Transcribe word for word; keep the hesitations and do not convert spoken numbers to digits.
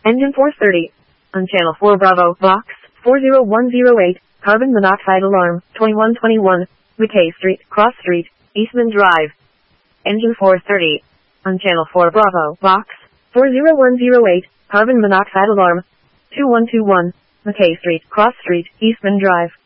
Engine four thirty. On channel four Bravo, box four zero one zero eight, carbon monoxide alarm, twenty-one twenty-one, McKay Street, Cross Street, Eastman Drive. Engine four thirty. On channel four Bravo, box four zero one zero eight, carbon monoxide alarm, two one two one, McKay Street, Cross Street, Eastman Drive.